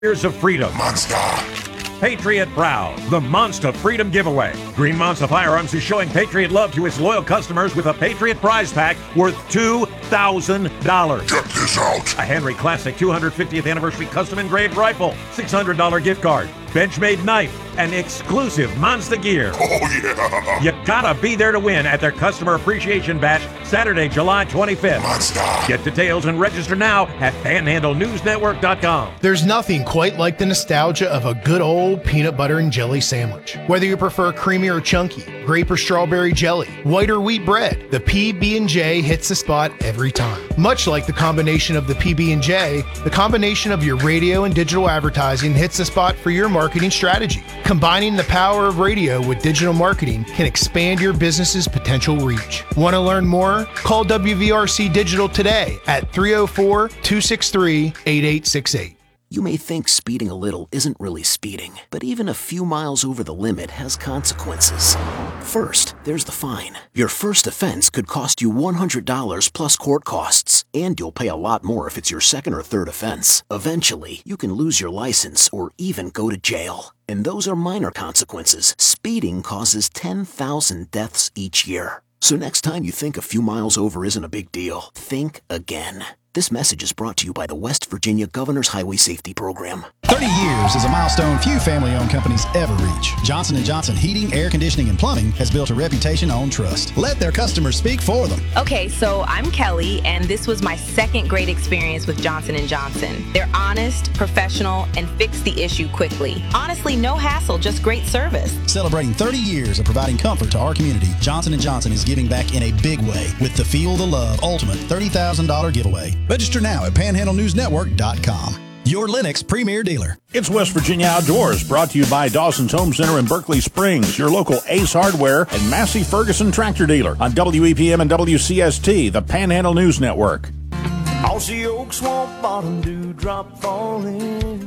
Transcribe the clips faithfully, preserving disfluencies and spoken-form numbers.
Years of freedom. Monster. Patriot Proud, the Monster Freedom Giveaway. Green Monster Firearms is showing Patriot love to its loyal customers with a Patriot prize pack worth two thousand dollars. Check this out. A Henry Classic two hundred fiftieth Anniversary Custom Engraved Rifle, six hundred dollars gift card, Benchmade Knife, and exclusive Monster Gear. Oh, yeah. You gotta be there to win at their Customer Appreciation Bash, Saturday, July twenty-fifth. Monster. Get details and register now at panhandle news network dot com. There's nothing quite like the nostalgia of a good old peanut butter and jelly sandwich. Whether you prefer creamy or chunky, grape or strawberry jelly, white or wheat bread, the P B and J hits the spot every time. Much like the combination of the P B and J, the combination of your radio and digital advertising hits the spot for your marketing strategy. Combining the power of radio with digital marketing can expand your business's potential reach. Want to learn more? Call W V R C Digital today at three oh four, two six three, eight eight six eight. You may think speeding a little isn't really speeding, but even a few miles over the limit has consequences. First, there's the fine. Your first offense could cost you one hundred dollars plus court costs, and you'll pay a lot more if it's your second or third offense. Eventually, you can lose your license or even go to jail. And those are minor consequences. Speeding causes ten thousand deaths each year. So next time you think a few miles over isn't a big deal, think again. This message is brought to you by the West Virginia Governor's Highway Safety Program. thirty years is a milestone few family-owned companies ever reach. Johnson and Johnson Heating, Air Conditioning, and Plumbing has built a reputation on trust. Let their customers speak for them. Okay, so I'm Kelly, and this was my second great experience with Johnson and Johnson. They're honest, professional, and fix the issue quickly. Honestly, no hassle, just great service. Celebrating thirty years of providing comfort to our community, Johnson and Johnson is giving back in a big way with the Feel the Love Ultimate thirty thousand dollars giveaway. Register now at panhandle news network dot com. Your Lennox premier dealer. It's West Virginia Outdoors, brought to you by Dawson's Home Center in Berkeley Springs, your local Ace Hardware and Massey Ferguson tractor dealer on W E P M and W C S T, the Panhandle News Network. Aussie Oak Swamp Bottom Dewdrop falling.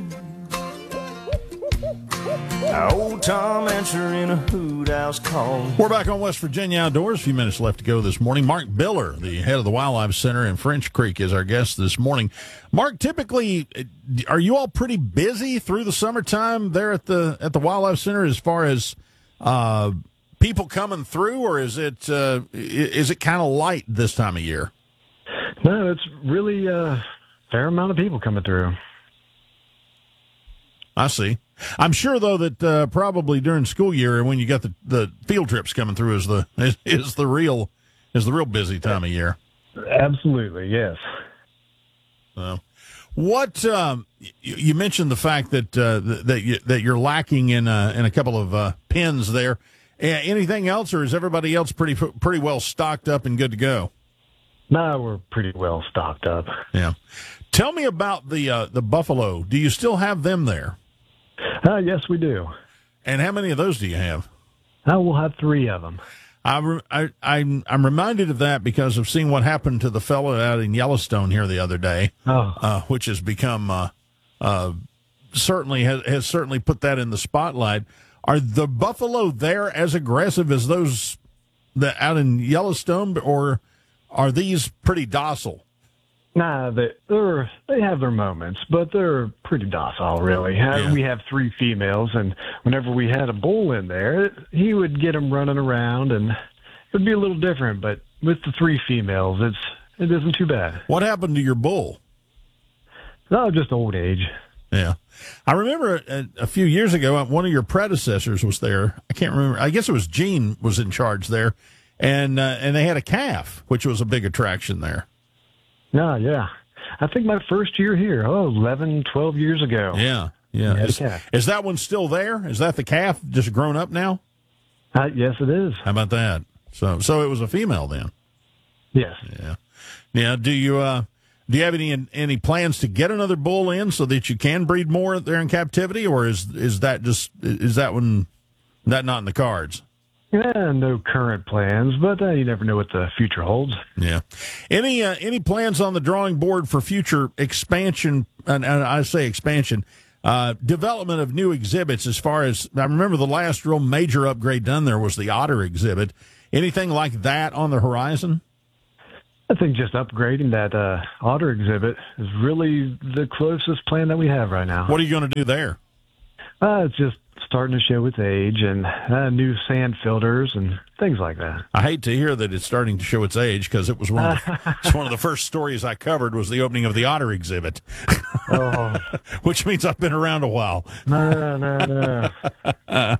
Old Tom answering a hoot house call. We're back on West Virginia Outdoors. A few minutes left to go this morning. Mark Biller, the head of the Wildlife Center in French Creek, is our guest this morning. Mark, typically, are you all pretty busy through the summertime there at the at the Wildlife Center as far as uh, people coming through, or is it uh, is it kind of light this time of year? No, it's really a fair amount of people coming through. I see. I'm sure, though, that uh, probably during school year and when you got the, the field trips coming through is the is, is the real is the real busy time of year. Absolutely, yes. So, what um, you, you mentioned the fact that uh, that you, that you're lacking in uh, in a couple of uh, pins there. Uh, anything else, or is everybody else pretty pretty well stocked up and good to go? No, we're pretty well stocked up. Yeah. Tell me about the uh, the buffalo. Do you still have them there? Uh, yes, we do. And how many of those do you have? Uh, we'll have three of them. I, re- I, I'm, I'm reminded of that because of seeing what happened to the fellow out in Yellowstone here the other day, oh. uh, which has become uh, uh, certainly has, has certainly put that in the spotlight. Are the buffalo there as aggressive as those that out in Yellowstone, or are these pretty docile? Nah, they they're, they have their moments, but they're pretty docile, really. Yeah. We have three females, and whenever we had a bull in there, he would get them running around, and it would be a little different. But with the three females, it's it isn't too bad. What happened to your bull? Oh, just old age. Yeah. I remember a, a few years ago, one of your predecessors was there. I can't remember. I guess it was Gene was in charge there, and uh, and they had a calf, which was a big attraction there. No, yeah. I think my first year here, oh, eleven, twelve years ago. Yeah, yeah. Is, is that one still there? Is that the calf just grown up now? Uh, yes, it is. How about that? So so it was a female then? Yes. Yeah. Yeah, do you uh, do you have any any plans to get another bull in so that you can breed more there in captivity, or is is that just is that one that not in the cards? Yeah, no current plans, but uh, you never know what the future holds. Yeah. Any uh, any plans on the drawing board for future expansion, and, and I say expansion, uh, development of new exhibits as far as, I remember the last real major upgrade done there was the otter exhibit. Anything like that on the horizon? I think just upgrading that uh, otter exhibit is really the closest plan that we have right now. What are you going to do there? Uh, it's just starting to show its age and uh, new sand filters and things like that. I hate to hear that it's starting to show its age because it was one of the, it's one of the first stories I covered was the opening of the otter exhibit, Oh, which means I've been around a while. no, no, no.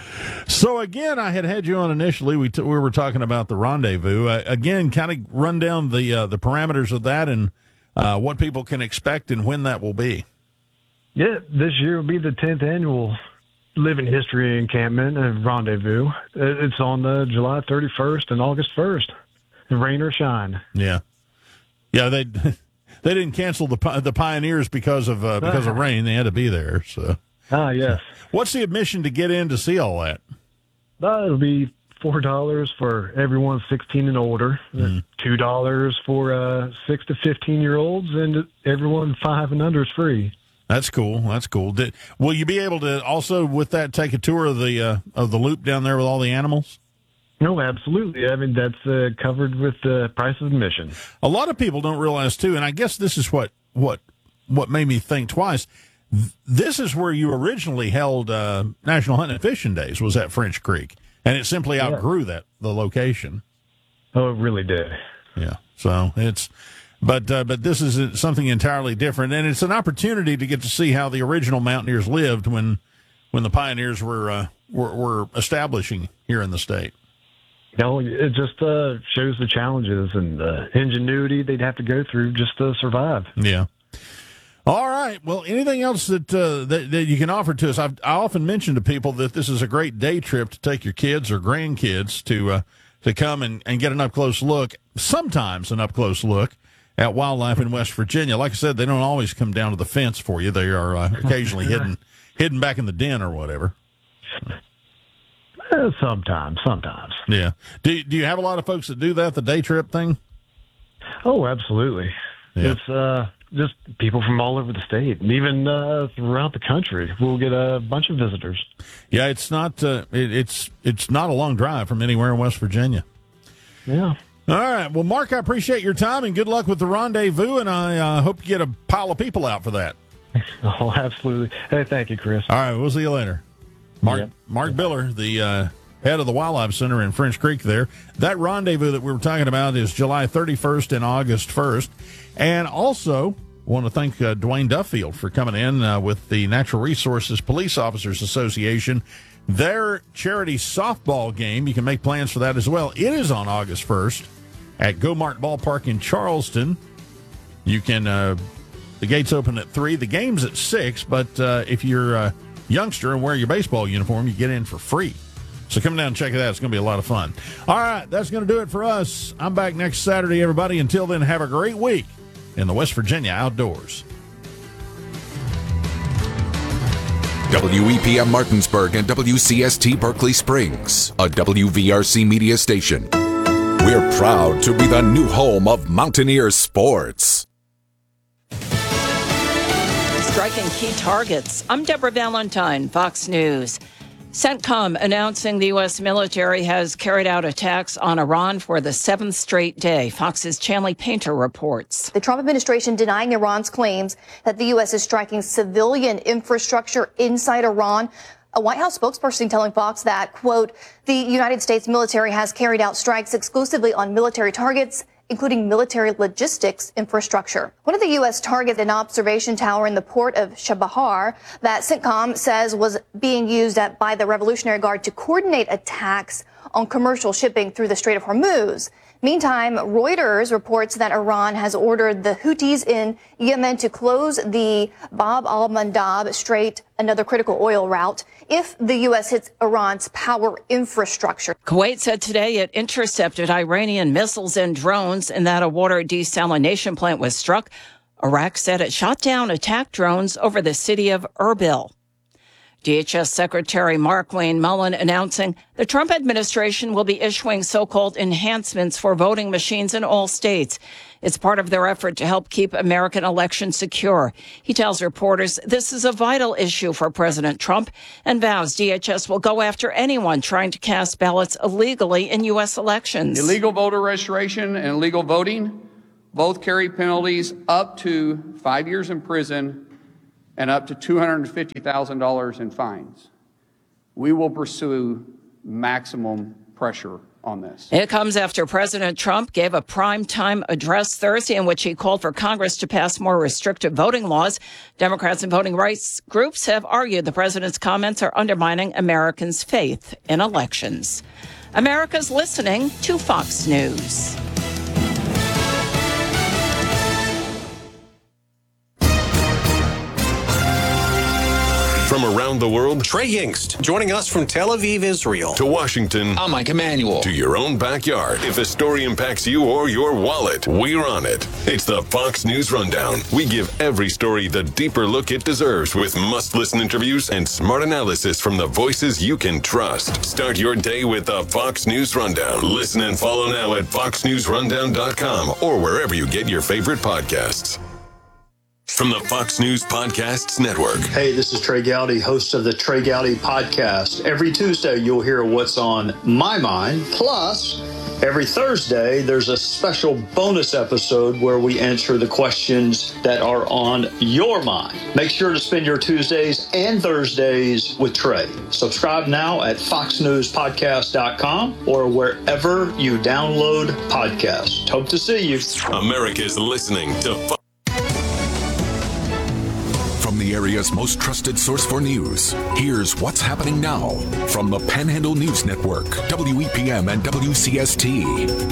So again, I had had you on initially. We t- we were talking about the rendezvous. Uh, again, kind of run down the uh, the parameters of that and uh, what people can expect and when that will be. Yeah, this year will be the tenth annual Living History Encampment and Rendezvous. It's on uh, July thirty-first and August first, rain or shine. Yeah, yeah. They they didn't cancel the the Pioneers because of uh, because of rain. They had to be there. So ah, yes. What's the admission to get in to see all that? Uh, it'll be four dollars for everyone sixteen and older, Mm. two dollars for uh, six to fifteen year olds, and everyone five and under is free. That's cool. That's cool. Did, will you be able to also, with that, take a tour of the uh, of the loop down there with all the animals? No, absolutely. I mean, that's uh, covered with the price of admission. A lot of people don't realize too, and I guess this is what what what made me think twice. This is where you originally held uh, National Hunting and Fishing Days, was at French Creek, and it simply outgrew yeah. that the location. Oh, it really did. Yeah. So it's, but uh, but this is something entirely different, and it's an opportunity to get to see how the original mountaineers lived when when the pioneers were uh, were, were establishing here in the state. You know, it just uh, shows the challenges and the ingenuity they'd have to go through just to survive. Yeah. All right. Well, anything else that, uh, that that you can offer to us? I've, I often mention to people that this is a great day trip to take your kids or grandkids to uh, to come and, and get an up close look. Sometimes an up close look at wildlife in West Virginia. Like I said, they don't always come down to the fence for you. They are uh, occasionally hidden hidden back in the den or whatever. Uh, sometimes, sometimes. Yeah. Do do you have a lot of folks that do that, the day trip thing? Oh, absolutely. Yeah. It's uh. Just people from all over the state, and even uh, throughout the country. We'll get a bunch of visitors. Yeah, it's not uh, it, it's it's not a long drive from anywhere in West Virginia. Yeah. All right. Well, Mark, I appreciate your time, and good luck with the rendezvous, and I uh, hope you get a pile of people out for that. Oh, absolutely. Hey, thank you, Chris. All right, we'll see you later. Mark Yep. Mark Biller, the uh, head of the Wildlife Center in French Creek there. That rendezvous that we were talking about is July thirty-first and August first. And also, want to thank uh, Dwayne Duffield for coming in uh, with the Natural Resources Police Officers Association. Their charity softball game, you can make plans for that as well. It is on August first at Go-Mart Ballpark in Charleston. You can, uh, the gates open at three. The game's at six, but uh, if you're a youngster and wear your baseball uniform, you get in for free. So come down and check it out. It's going to be a lot of fun. All right, that's going to do it for us. I'm back next Saturday, everybody. Until then, have a great week in the West Virginia outdoors. W E P M Martinsburg and W C S T Berkeley Springs, a W V R C media station. We're proud to be the new home of Mountaineer sports. Striking key targets. I'm Deborah Valentine, Fox News. CENTCOM announcing the U S military has carried out attacks on Iran for the seventh straight day. Fox's Chanley Painter reports. The Trump administration denying Iran's claims that the U S is striking civilian infrastructure inside Iran. A White House spokesperson telling Fox that, quote, the United States military has carried out strikes exclusively on military targets, including military logistics infrastructure. One of the U S targets an observation tower in the port of Chabahar that CENTCOM says was being used at, by the Revolutionary Guard to coordinate attacks on commercial shipping through the Strait of Hormuz. Meantime, Reuters reports that Iran has ordered the Houthis in Yemen to close the Bab al-Mandab Strait, another critical oil route, if the U S hits Iran's power infrastructure. Kuwait said today it intercepted Iranian missiles and drones and that a water desalination plant was struck. Iraq said it shot down attack drones over the city of Erbil. D H S Secretary Mark Wayne Mullen announcing the Trump administration will be issuing so-called enhancements for voting machines in all states. It's part of their effort to help keep American elections secure. He tells reporters this is a vital issue for President Trump and vows D H S will go after anyone trying to cast ballots illegally in U S elections. Illegal voter registration and illegal voting both carry penalties up to five years in prison and up to two hundred fifty thousand dollars in fines. We will pursue maximum pressure on this. It comes after President Trump gave a primetime address Thursday in which he called for Congress to pass more restrictive voting laws. Democrats and voting rights groups have argued the president's comments are undermining Americans' faith in elections. America's listening to Fox News. From around the world, Trey Yingst, joining us from Tel Aviv, Israel. To Washington. I'm Mike Emanuel. To your own backyard. If a story impacts you or your wallet, we're on it. It's the Fox News Rundown. We give every story the deeper look it deserves with must-listen interviews and smart analysis from the voices you can trust. Start your day with the Fox News Rundown. Listen and follow now at fox news rundown dot com or wherever you get your favorite podcasts. From the Fox News Podcasts Network. Hey, this is Trey Gowdy, host of the Trey Gowdy Podcast. Every Tuesday, you'll hear what's on my mind. Plus, every Thursday, there's a special bonus episode where we answer the questions that are on your mind. Make sure to spend your Tuesdays and Thursdays with Trey. Subscribe now at fox news podcast dot com or wherever you download podcasts. Hope to see you. America's listening to Fox. From the area's most trusted source for news, here's what's happening now from the Panhandle News Network, W E P M and W C S T.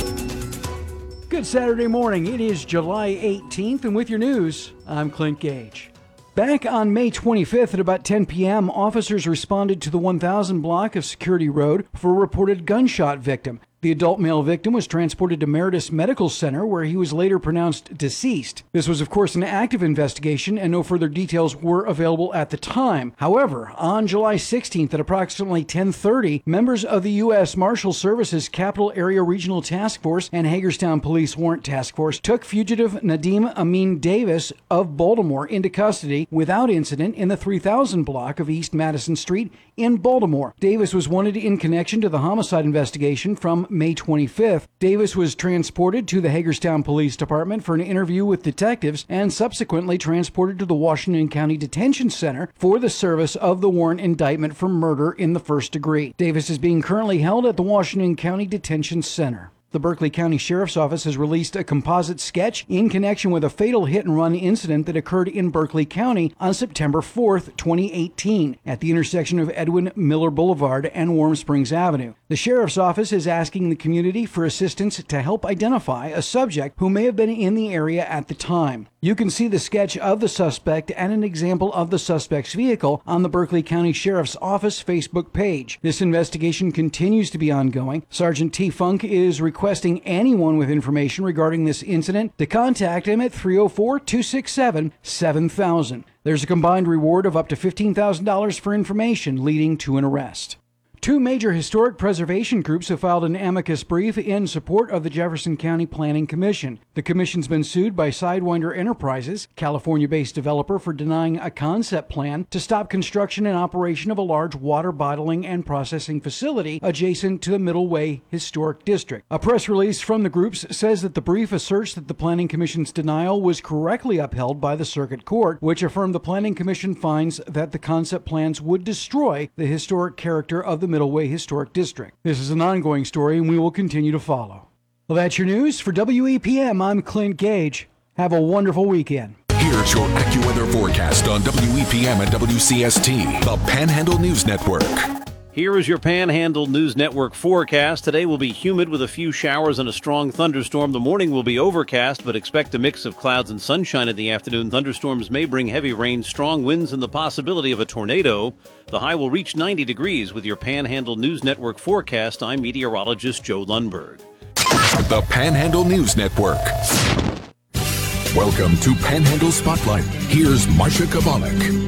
Good Saturday morning. It is July eighteenth, and with your news, I'm Clint Gage. Back on May twenty-fifth at about ten p.m., officers responded to the one thousand block of Security Road for a reported gunshot victim. The adult male victim was transported to Meritus Medical Center, where he was later pronounced deceased. This was, of course, an active investigation, and no further details were available at the time. However, on July sixteenth at approximately ten thirty, members of the U S Marshal Service's Capital Area Regional Task Force and Hagerstown Police Warrant Task Force took fugitive Nadim Amin Davis of Baltimore into custody without incident in the three thousand block of East Madison Street in Baltimore. Davis was wanted in connection to the homicide investigation from May twenty-fifth. Davis was transported to the Hagerstown Police Department for an interview with detectives and subsequently transported to the Washington County Detention Center for the service of the warrant indictment for murder in the first degree. Davis is being currently held at the Washington County Detention Center. The Berkeley County Sheriff's Office has released a composite sketch in connection with a fatal hit-and-run incident that occurred in Berkeley County on September fourth, twenty eighteen, at the intersection of Edwin Miller Boulevard and Warm Springs Avenue. The Sheriff's Office is asking the community for assistance to help identify a subject who may have been in the area at the time. You can see the sketch of the suspect and an example of the suspect's vehicle on the Berkeley County Sheriff's Office Facebook page. This investigation continues to be ongoing. Sergeant T. Funk is requesting anyone with information regarding this incident to contact him at three oh four, two six seven, seven thousand. There's a combined reward of up to fifteen thousand dollars for information leading to an arrest. Two major historic preservation groups have filed an amicus brief in support of the Jefferson County Planning Commission. The commission's been sued by Sidewinder Enterprises, California-based developer, for denying a concept plan to stop construction and operation of a large water bottling and processing facility adjacent to the Middle Way Historic District. A press release from the groups says that the brief asserts that the Planning Commission's denial was correctly upheld by the Circuit Court, which affirmed the Planning Commission finds that the concept plans would destroy the historic character of the Middle Way Historic District. This is an ongoing story, and we will continue to follow. Well, that's your news. For W E P M, I'm Clint Gage. Have a wonderful weekend. Here's your AccuWeather forecast on W E P M and W C S T, the Panhandle News Network. Here is your Panhandle News Network forecast. Today will be humid with a few showers and a strong thunderstorm. The morning will be overcast, but expect a mix of clouds and sunshine in the afternoon. Thunderstorms may bring heavy rain, strong winds, and the possibility of a tornado. The high will reach ninety degrees. With your Panhandle News Network forecast, I'm meteorologist Joe Lundberg. The Panhandle News Network. Welcome to Panhandle Spotlight. Here's Marsha Kavalik.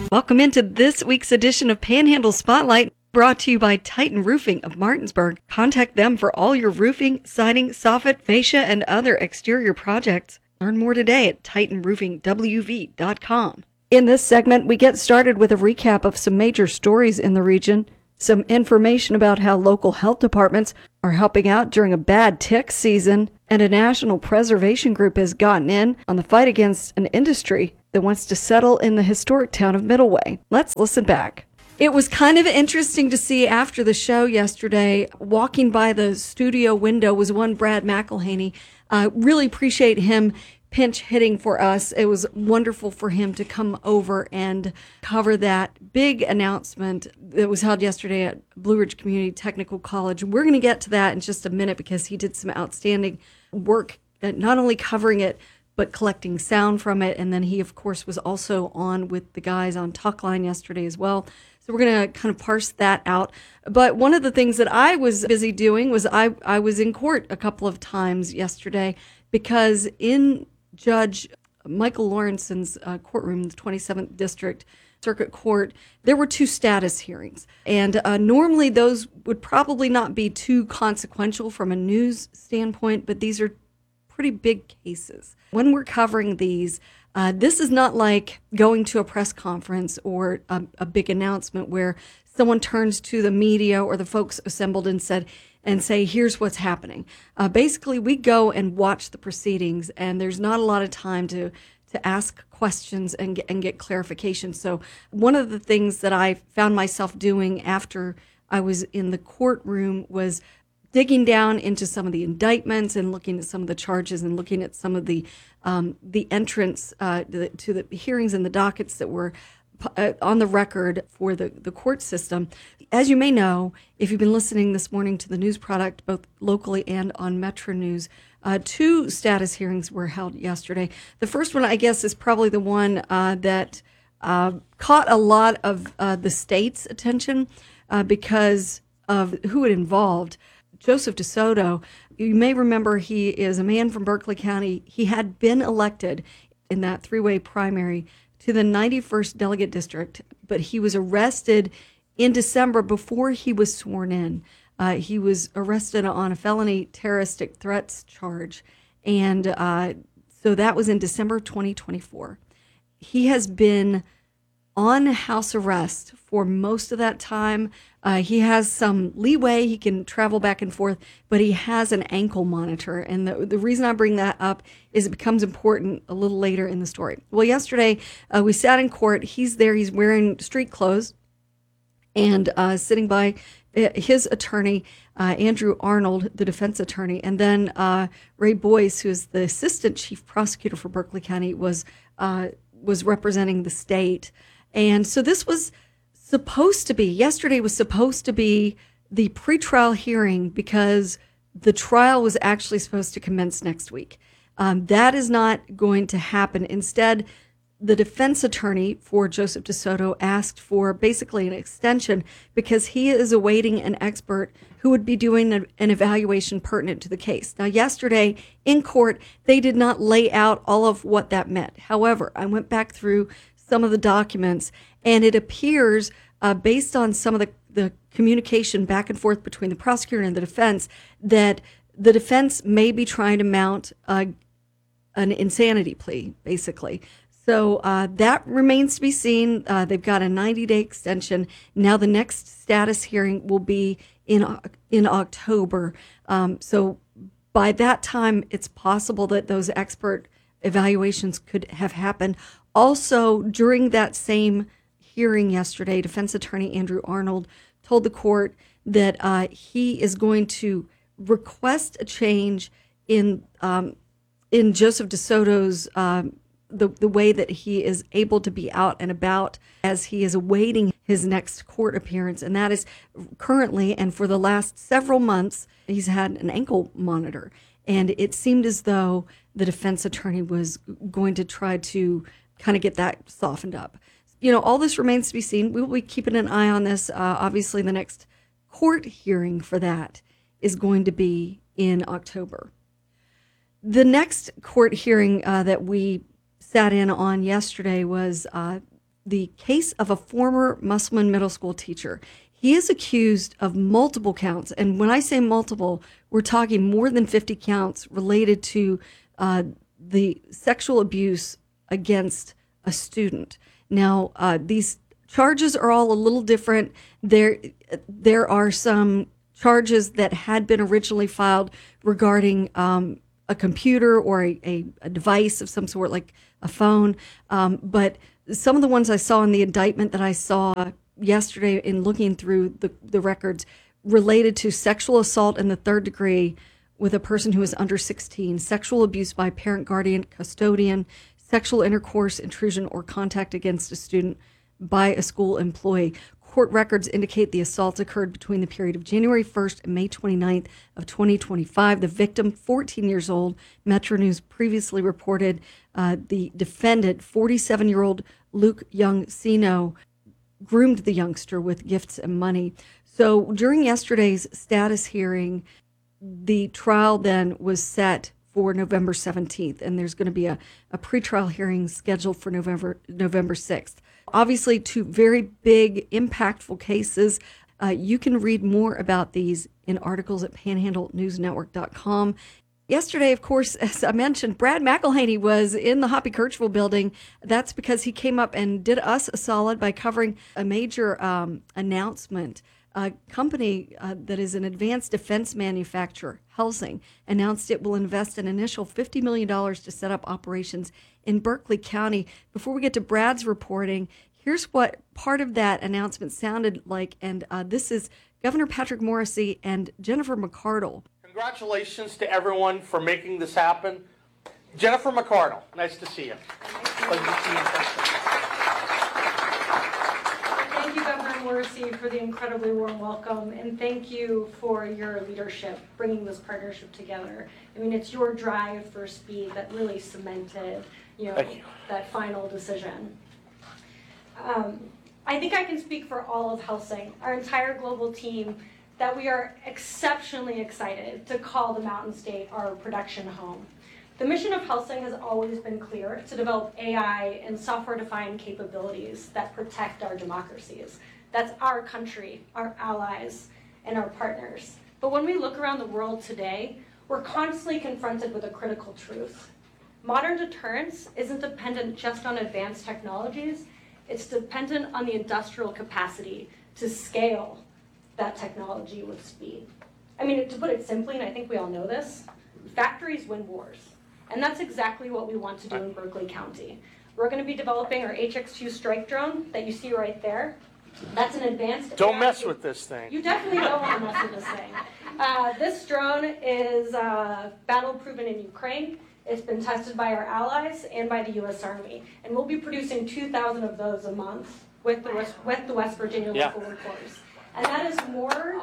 Welcome into this week's edition of Panhandle Spotlight, brought to you by Titan Roofing of Martinsburg. Contact them for all your roofing, siding, soffit, fascia, and other exterior projects. Learn more today at titan roofing w v dot com. In this segment, we get started with a recap of some major stories in the region, some information about how local health departments are helping out during a bad tick season, and a national preservation group has gotten in on the fight against an industry that wants to settle in the historic town of Middleway. Let's listen back. It was kind of interesting to see after the show yesterday, walking by the studio window was one Brad McElhaney. Uh, really appreciate him pinch hitting for us. It was wonderful for him to come over and cover that big announcement that was held yesterday at Blue Ridge Community Technical College. We're going to get to that in just a minute because he did some outstanding work at not only covering it, but collecting sound from it. And then he, of course, was also on with the guys on Talkline yesterday as well. So we're going to kind of parse that out. But one of the things that I was busy doing was I, I was in court a couple of times yesterday because in Judge Michael Lawrenson's uh, courtroom, the twenty-seventh District Circuit Court, there were two status hearings. And uh, normally those would probably not be too consequential from a news standpoint, but these are pretty big cases. When we're covering these, uh, this is not like going to a press conference or a, a big announcement where someone turns to the media or the folks assembled and said, and say, here's what's happening. Uh, basically, we go and watch the proceedings, and there's not a lot of time to to ask questions and get, and get clarification. So one of the things that I found myself doing after I was in the courtroom was digging down into some of the indictments and looking at some of the charges and looking at some of the um, the entrance uh, to, the, to the hearings and the dockets that were uh, on the record for the, the court system. As you may know, if you've been listening this morning to the news product, both locally and on Metro News, uh, two status hearings were held yesterday. The first one, I guess, is probably the one uh, that uh, caught a lot of uh, the state's attention uh, because of who it involved. Joseph DeSoto, you may remember he is a man from Berkeley County. He had been elected in that three-way primary to the ninety-first Delegate District, but he was arrested in December before he was sworn in. Uh, he was arrested on a felony terroristic threats charge, and uh, so that was in December twenty twenty-four. He has been on house arrest for most of that time. Uh, he has some leeway. He can travel back and forth, but he has an ankle monitor. And the, the reason I bring that up is it becomes important a little later in the story. Well, yesterday uh, we sat in court. He's there. He's wearing street clothes and uh, sitting by his attorney, uh, Andrew Arnold, the defense attorney, and then uh, Ray Boyce, who is the assistant chief prosecutor for Berkeley County, was uh, was representing the state. And so this was supposed to be, yesterday was supposed to be the pretrial hearing because the trial was actually supposed to commence next week. Um, that is not going to happen. Instead, the defense attorney for Joseph DeSoto asked for basically an extension because he is awaiting an expert who would be doing a, an evaluation pertinent to the case. Now, yesterday in court, they did not lay out all of what that meant. However, I went back through some of the documents, and it appears, uh, based on some of the, the communication back and forth between the prosecutor and the defense, that the defense may be trying to mount uh, an insanity plea, basically. So uh, that remains to be seen. Uh, they've got a ninety-day extension. Now the next status hearing will be in in October. Um, so by that time, it's possible that those expert evaluations could have happened. Also, during that same hearing yesterday, defense attorney Andrew Arnold told the court that uh, he is going to request a change in um, in Joseph DeSoto's um, the the way that he is able to be out and about as he is awaiting his next court appearance, and that is currently and for the last several months he's had an ankle monitor, and it seemed as though the defense attorney was going to try to kind of get that softened up. You know, all this remains to be seen. We will be keeping an eye on this. Uh, obviously, the next court hearing for that is going to be in October. The next court hearing uh, that we sat in on yesterday was uh, the case of a former Musselman Middle School teacher. He is accused of multiple counts. And when I say multiple, we're talking more than fifty counts related to uh, the sexual abuse against a student. Now, uh, these charges are all a little different. There, there are some charges that had been originally filed regarding um, a computer or a, a, a device of some sort, like a phone. Um, but some of the ones I saw in the indictment that I saw yesterday in looking through the, the records related to sexual assault in the third degree with a person who is under sixteen, sexual abuse by parent, guardian, custodian, sexual intercourse, intrusion, or contact against a student by a school employee. Court records indicate the assaults occurred between the period of January first and May twenty-ninth of twenty twenty-five. The victim, fourteen years old, Metro News previously reported uh, the defendant, forty-seven-year-old Luke Young-Sino, groomed the youngster with gifts and money. So during yesterday's status hearing, the trial then was set for November seventeenth, and there's going to be a, a pretrial hearing scheduled for November November sixth. Obviously, two very big, impactful cases. Uh, you can read more about these in articles at panhandle news network dot com. Yesterday, of course, as I mentioned, Brad McElhaney was in the Hoppy Kirchville building. That's because he came up and did us a solid by covering a major um, announcement. A company uh, that is an advanced defense manufacturer, Helsing, announced it will invest an initial fifty million dollars to set up operations in Berkeley County. Before we get to Brad's reporting, here's what part of that announcement sounded like, and uh, this is Governor Patrick Morrisey and Jennifer McArdle. Congratulations to everyone for making this happen. Jennifer McArdle, nice to see you. Pleasure to see you in person. Thank you, Governor Morrisey, for the incredibly warm welcome, and thank you for your leadership bringing this partnership together. I mean, it's your drive for speed that really cemented, you know, you. that final decision. Um, I think I can speak for all of Helsing, our entire global team, that we are exceptionally excited to call the Mountain State our production home. The mission of Helsing has always been clear: to develop A I and software-defined capabilities that protect our democracies. That's our country, our allies, and our partners. But when we look around the world today, we're constantly confronted with a critical truth. Modern deterrence isn't dependent just on advanced technologies, it's dependent on the industrial capacity to scale that technology with speed. I mean, to put it simply, and I think we all know this, factories win wars. And that's exactly what we want to do in Berkeley County. We're going to be developing our H X two strike drone that you see right there. That's an advanced... Don't mess with this thing. You definitely don't want to mess with this thing. Uh, this drone is uh, battle-proven in Ukraine. It's been tested by our allies and by the U S Army. And we'll be producing two thousand of those a month with the West, with the West Virginia yeah. local workforce. And that is more...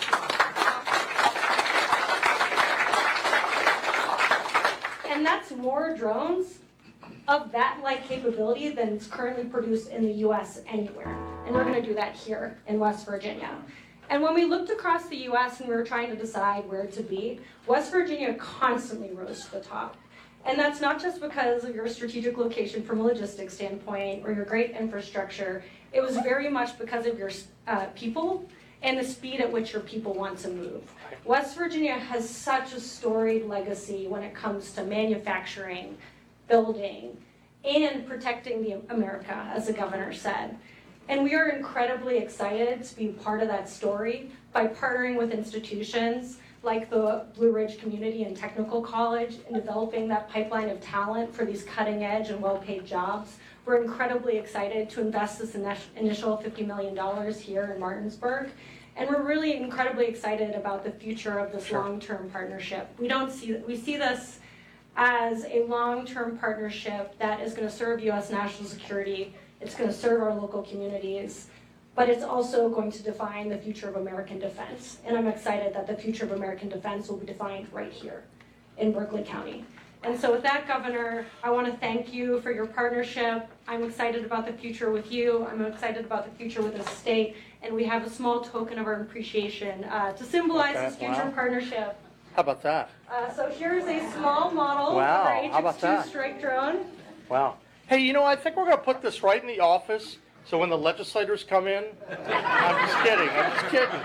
And that's more drones of that like capability than is currently produced in the U S anywhere. And we're going to do that here in West Virginia. And when we looked across the U S and we were trying to decide where to be, West Virginia constantly rose to the top. And that's not just because of your strategic location from a logistics standpoint or your great infrastructure. It was very much because of your uh, people and the speed at which your people want to move. West Virginia has such a storied legacy when it comes to manufacturing, building, and protecting the America, as the governor said. And we are incredibly excited to be part of that story by partnering with institutions like the Blue Ridge Community and Technical College in developing that pipeline of talent for these cutting edge and well-paid jobs. We're incredibly excited to invest this initial fifty million dollars here in Martinsburg. And we're really incredibly excited about the future of this sure. long-term partnership. We don't see we see this as a long-term partnership that is going to serve U S national security. It's going to serve our local communities, but it's also going to define the future of American defense. And I'm excited that the future of American defense will be defined right here in Berkeley County. And so with that, Governor, I want to thank you for your partnership. I'm excited about the future with you. I'm excited about the future with the state. And we have a small token of our appreciation uh, to symbolize okay. this future wow. partnership. How about that? Uh, so here's a small model wow. of our H X two How about that? strike drone. Wow. Hey, you know, I think we're going to put this right in the office, so when the legislators come in, I'm just kidding, I'm just kidding.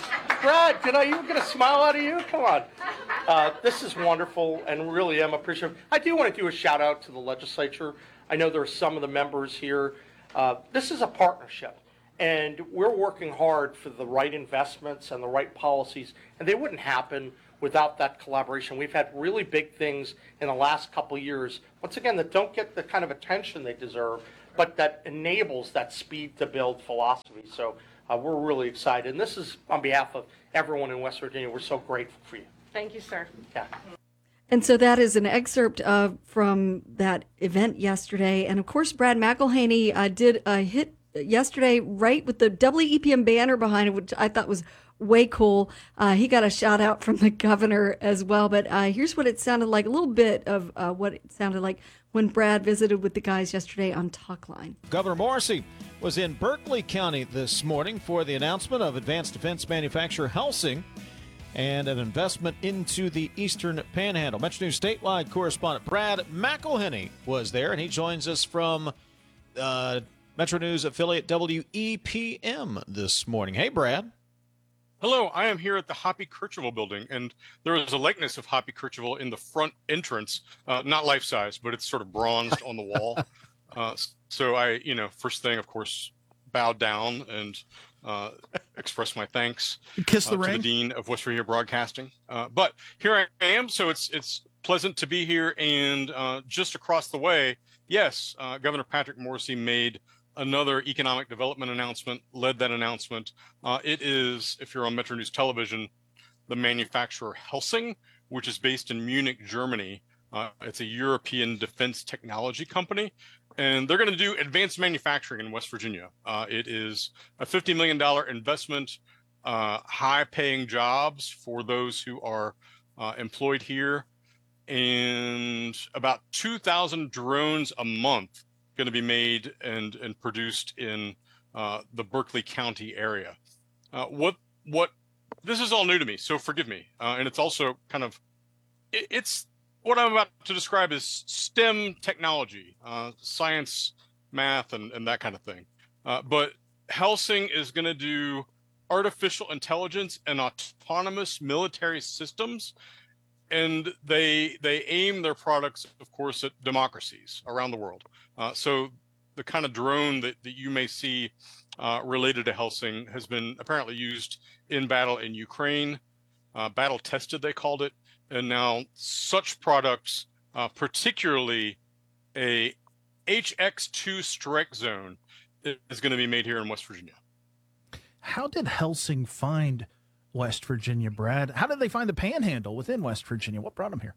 Brad, did I even get a smile out of you? Come on. Uh, this is wonderful, and really am appreciative. I do want to do a shout out to the legislature. I know there are some of the members here. Uh, this is a partnership, and we're working hard for the right investments and the right policies, and they wouldn't happen without that collaboration. We've had really big things in the last couple of years, once again, that don't get the kind of attention they deserve, but that enables that speed to build philosophy. So uh, we're really excited. And this is on behalf of everyone in West Virginia. We're so grateful for you. Thank you, sir. Yeah. And so that is an excerpt uh, from that event yesterday. And of course, Brad McElhaney uh, did a hit yesterday right with the W E P M banner behind it, which I thought was way cool. Uh, he got a shout out from the governor as well. But uh, here's what it sounded like, a little bit of uh, what it sounded like when Brad visited with the guys yesterday on Talkline. Governor Morrisey was in Berkeley County this morning for the announcement of advanced defense manufacturer Helsing and an investment into the Eastern Panhandle. Metro News statewide correspondent Brad McElhaney was there, and he joins us from uh, Metro News affiliate W E P M this morning. Hey, Brad. Hello, I am here at the Hoppy Kercheval building, and there is a likeness of Hoppy Kercheval in the front entrance, uh, not life-size, but it's sort of bronzed on the wall. Uh, so I, you know, first thing, of course, bowed down and uh, expressed my thanks Kiss the uh, to ring. the Dean of West Virginia Broadcasting. Uh, but here I am, so it's it's pleasant to be here, and uh, just across the way, yes, uh, Governor Patrick Morrisey made another economic development announcement, led that announcement. Uh, it is, if you're on Metro News Television, the manufacturer Helsing, which is based in Munich, Germany. Uh, it's a European defense technology company, and they're going to do advanced manufacturing in West Virginia. Uh, it is a fifty million dollars investment, uh, high-paying jobs for those who are uh, employed here, and about two thousand drones a month going to be made and and produced in uh, the Berkeley County area. Uh, what what this is all new to me, so forgive me. Uh, and it's also kind of it, it's what I'm about to describe is STEM technology, uh, science, math, and and that kind of thing. Uh, but Helsing is going to do artificial intelligence and autonomous military systems. And they they aim their products, of course, at democracies around the world. Uh, so the kind of drone that, that you may see uh, related to Helsing has been apparently used in battle in Ukraine, uh, battle tested, they called it. And now such products, uh, particularly a H X two strike zone, is going to be made here in West Virginia. How did Helsing find West Virginia, Brad? How did they find the Panhandle within West Virginia? What brought them here?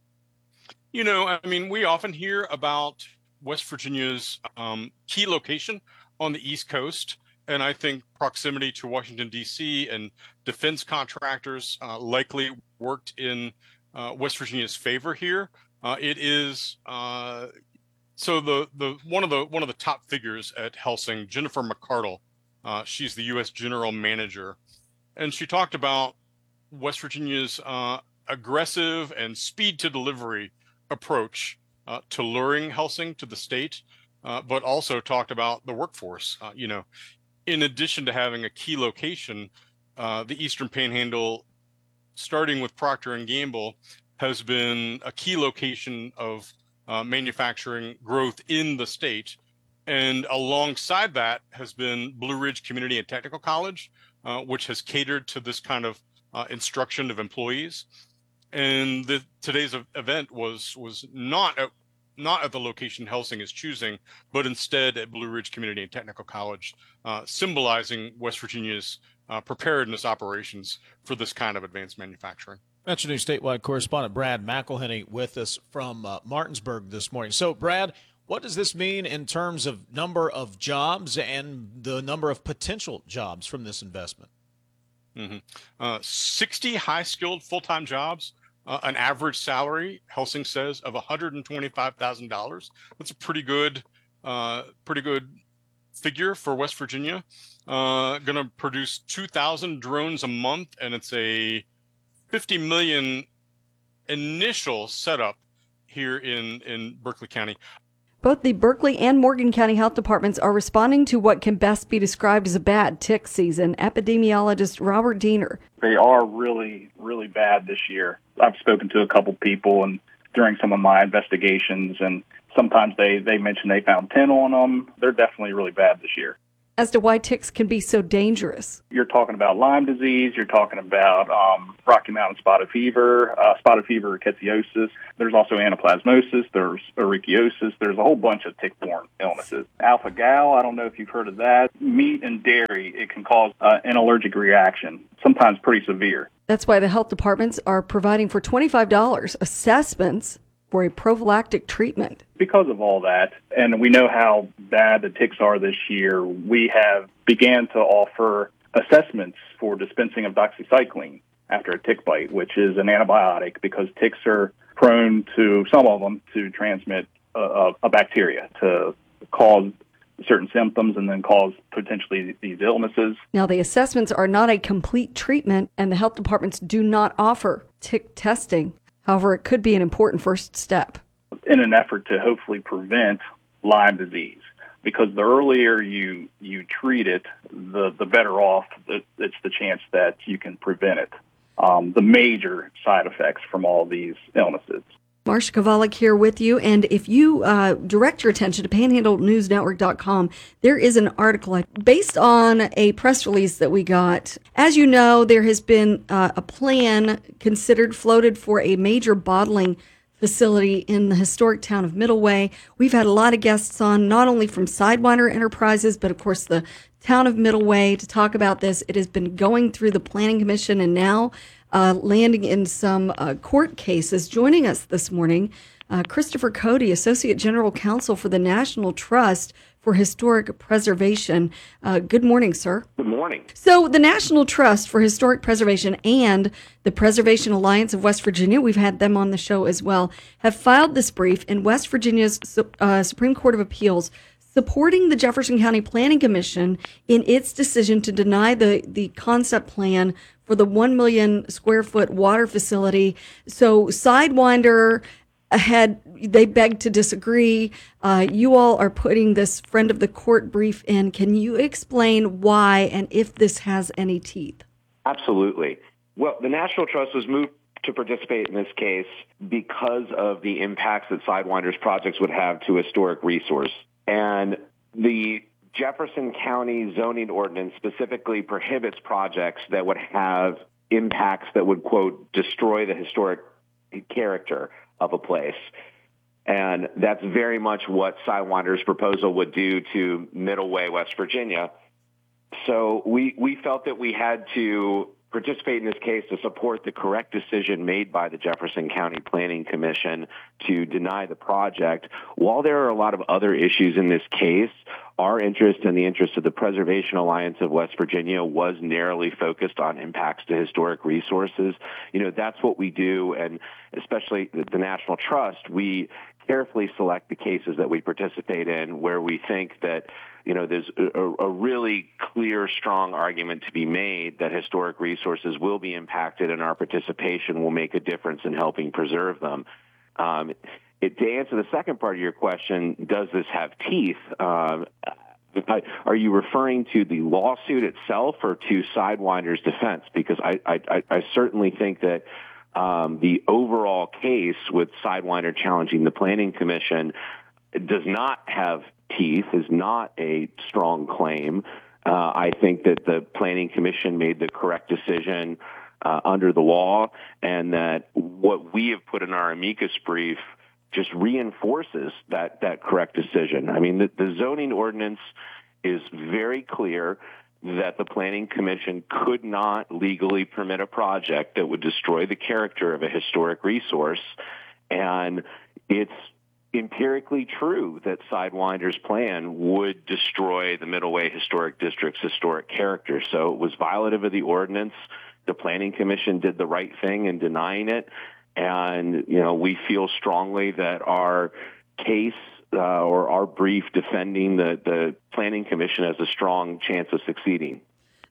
You know, I mean, we often hear about West Virginia's um, key location on the East Coast, and I think proximity to Washington, D C and defense contractors uh, likely worked in uh, West Virginia's favor here. Uh, it is uh, so the the one of the one of the top figures at Helsing, Jennifer McCardle. Uh, she's the U S General Manager. And she talked about West Virginia's uh, aggressive and speed to delivery approach uh, to luring Helsing to the state, uh, but also talked about the workforce. Uh, you know, in addition to having a key location, uh, the Eastern Panhandle, starting with Procter and Gamble, has been a key location of uh, manufacturing growth in the state. And alongside that has been Blue Ridge Community and Technical College, Uh, which has catered to this kind of uh, instruction of employees. And the, today's event was was not at, not at the location Helsing is choosing, but instead at Blue Ridge Community and Technical College, uh, symbolizing West Virginia's uh, preparedness operations for this kind of advanced manufacturing. Metro News statewide correspondent Brad McElhaney with us from uh, Martinsburg this morning. So, Brad, what does this mean in terms of number of jobs and the number of potential jobs from this investment? Mm-hmm. Uh, sixty high-skilled full-time jobs, uh, an average salary, Helsing says, of one hundred twenty-five thousand dollars. That's a pretty good, uh, pretty good figure for West Virginia. Uh, going to produce two thousand drones a month, and it's a fifty million dollars initial setup here in, in Berkeley County. Both the Berkeley and Morgan County Health Departments are responding to what can best be described as a bad tick season. Epidemiologist Robert Diener. They are really, really bad this year. I've spoken to a couple people and during some of my investigations, and sometimes they, they mention they found ten on them. They're definitely really bad this year. As to why ticks can be so dangerous. You're talking about Lyme disease. You're talking about um, Rocky Mountain spotted fever, uh, spotted fever rickettsiosis. There's also anaplasmosis. There's ehrlichiosis. There's a whole bunch of tick-borne illnesses. Alpha-gal, I don't know if you've heard of that. Meat and dairy, it can cause uh, an allergic reaction, sometimes pretty severe. That's why the health departments are providing for twenty-five dollars assessments for a prophylactic treatment. Because of all that, and we know how bad the ticks are this year, we have began to offer assessments for dispensing of doxycycline after a tick bite, which is an antibiotic because ticks are prone to, some of them, to transmit a, a bacteria to cause certain symptoms and then cause potentially these illnesses. Now, the assessments are not a complete treatment, and the health departments do not offer tick testing. However, it could be an important first step. In an effort to hopefully prevent Lyme disease, because the earlier you you treat it, the, the better off it's the chance that you can prevent it. Um, the major side effects from all these illnesses. Marsha Kovalik here with you, and if you uh, direct your attention to panhandle news network dot com, there is an article based on a press release that we got. As you know, there has been uh, a plan considered, floated for a major bottling facility in the historic town of Middleway. We've had a lot of guests on, not only from Sidewinder Enterprises, but of course the town of Middleway to talk about this. It has been going through the Planning Commission and now Uh, landing in some uh, court cases. Joining us this morning, uh, Christopher Cody, Associate General Counsel for the National Trust for Historic Preservation. Uh, good morning, sir. Good morning. So the National Trust for Historic Preservation and the Preservation Alliance of West Virginia, we've had them on the show as well, have filed this brief in West Virginia's uh, Supreme Court of Appeals supporting the Jefferson County Planning Commission in its decision to deny the, the concept plan for the one million square foot water facility. So Sidewinder had, they begged to disagree. Uh, you all are putting this friend of the court brief in. Can you explain why and if this has any teeth? Absolutely. Well, the National Trust was moved to participate in this case because of the impacts that Sidewinder's projects would have to historic resource. And the Jefferson County zoning ordinance specifically prohibits projects that would have impacts that would, quote, destroy the historic character of a place. And that's very much what Sidewinder's proposal would do to Middleway, West Virginia. So we, we felt that we had to participate in this case to support the correct decision made by the Jefferson County Planning Commission to deny the project. While there are a lot of other issues in this case, our interest and the interest of the Preservation Alliance of West Virginia was narrowly focused on impacts to historic resources. You know, that's what we do, and especially the National Trust, we carefully select the cases that we participate in where we think that, you know, there's a, a really clear, strong argument to be made that historic resources will be impacted and our participation will make a difference in helping preserve them. Um, it, to answer the second part of your question, does this have teeth? Um, are you referring to the lawsuit itself or to Sidewinder's defense? Because I, I, I certainly think that um, the overall case with Sidewinder challenging the Planning Commission does not have teeth, is not a strong claim. Uh, I think that the Planning Commission made the correct decision uh, under the law, and that what we have put in our amicus brief just reinforces that, that correct decision. I mean, the, the zoning ordinance is very clear that the Planning Commission could not legally permit a project that would destroy the character of a historic resource, and it's empirically true that Sidewinder's plan would destroy the Middleway Historic District's historic character. So it was violative of the ordinance. The Planning Commission did the right thing in denying it. And, you know, we feel strongly that our case uh, or our brief defending the, the Planning Commission has a strong chance of succeeding.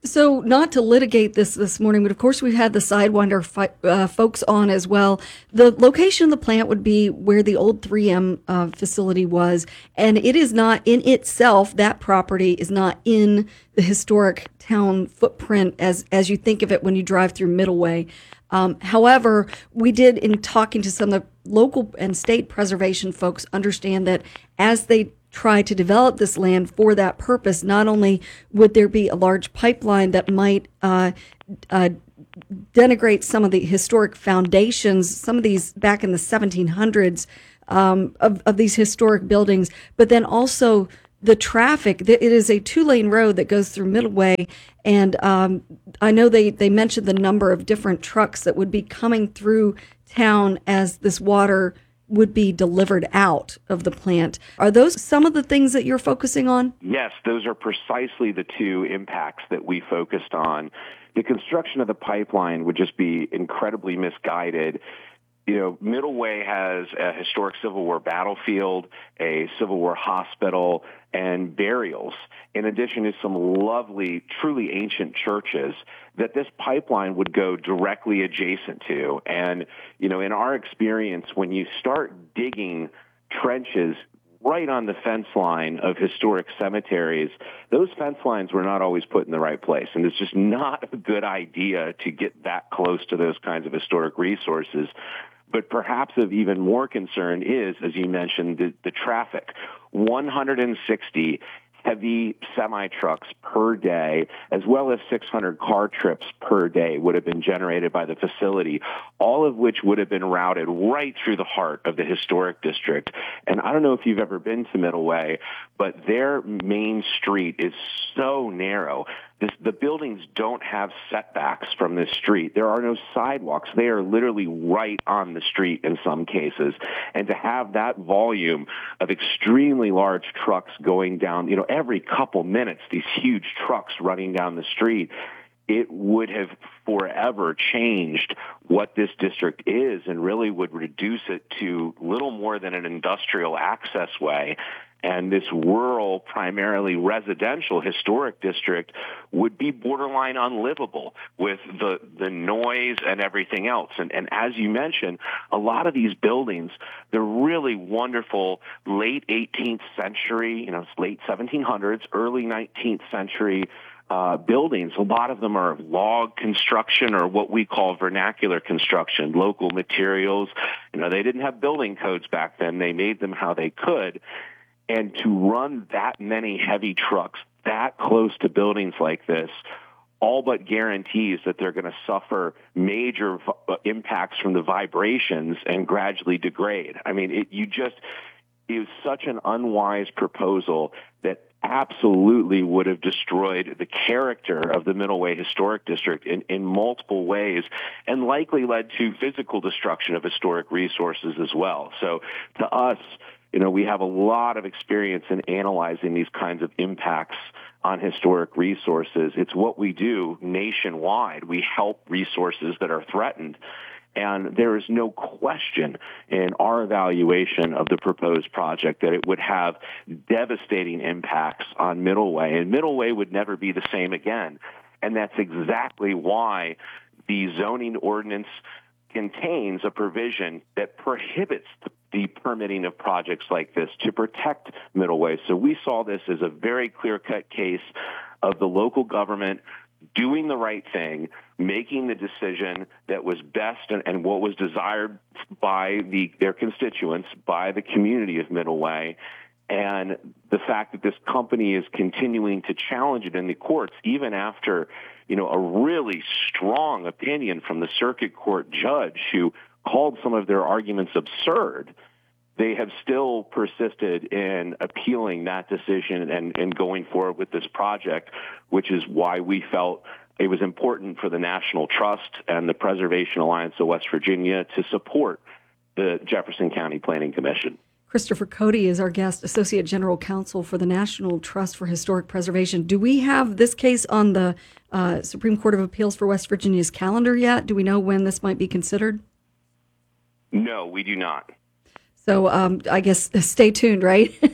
So, not to litigate this this morning, but of course we've had the Sidewinder fi- uh, folks on as well. The location of the plant would be where the old three M uh, facility was, and it is not in itself, that property is not in the historic town footprint as, as you think of it when you drive through Middleway. Um, however, we did, in talking to some of the local and state preservation folks, understand that as they try to develop this land for that purpose, not only would there be a large pipeline that might uh, uh, denigrate some of the historic foundations, some of these back in the seventeen hundreds um, of, of these historic buildings, but then also the traffic. It is a two-lane road that goes through Middleway, and um, I know they, they mentioned the number of different trucks that would be coming through town as this water would be delivered out of the plant. Are those some of the things that you're focusing on? Yes, those are precisely the two impacts that we focused on. The construction of the pipeline would just be incredibly misguided. You know, Middleway has a historic Civil War battlefield, a Civil War hospital, and burials, in addition to some lovely, truly ancient churches that this pipeline would go directly adjacent to. And, you know, in our experience, when you start digging trenches right on the fence line of historic cemeteries, those fence lines were not always put in the right place. And it's just not a good idea to get that close to those kinds of historic resources. But perhaps of even more concern is, as you mentioned, the, the traffic. one hundred sixty heavy semi-trucks per day, as well as six hundred car trips per day would have been generated by the facility, all of which would have been routed right through the heart of the historic district. And I don't know if you've ever been to Middleway, but their main street is so narrow. This, the buildings don't have setbacks from this street. There are no sidewalks. They are literally right on the street in some cases. And to have that volume of extremely large trucks going down, you know, every couple minutes, these huge trucks running down the street, it would have forever changed what this district is and really would reduce it to little more than an industrial access way. And this rural, primarily residential historic district would be borderline unlivable with the, the noise and everything else. And, and as you mentioned, a lot of these buildings, they're really wonderful late eighteenth century, you know, late seventeen hundreds, early nineteenth century Uh, buildings. A lot of them are of log construction, or what we call vernacular construction, local materials. You know, they didn't have building codes back then. They made them how they could. And to run that many heavy trucks that close to buildings like this all but guarantees that they're going to suffer major v- impacts from the vibrations and gradually degrade. I mean, it, you just, it was such an unwise proposal that absolutely would have destroyed the character of the Middleway Historic District in, in multiple ways, and likely led to physical destruction of historic resources as well. So to us, you know, we have a lot of experience in analyzing these kinds of impacts on historic resources. It's what we do nationwide. We help resources that are threatened. And there is no question in our evaluation of the proposed project that it would have devastating impacts on Middleway. And Middleway would never be the same again. And that's exactly why the zoning ordinance contains a provision that prohibits the, the permitting of projects like this to protect Middleway. So we saw this as a very clear-cut case of the local government doing the right thing, making the decision that was best and, and what was desired by the, their constituents, by the community of Middleway. And the fact that this company is continuing to challenge it in the courts, even after, you know, a really strong opinion from the circuit court judge who called some of their arguments absurd, they have still persisted in appealing that decision and, and going forward with this project, which is why we felt it was important for the National Trust and the Preservation Alliance of West Virginia to support the Jefferson County Planning Commission. Christopher Cody is our guest, Associate General Counsel for the National Trust for Historic Preservation. Do we have this case on the uh, Supreme Court of Appeals for West Virginia's calendar yet? Do we know when this might be considered? No, we do not. So um, I guess stay tuned, right?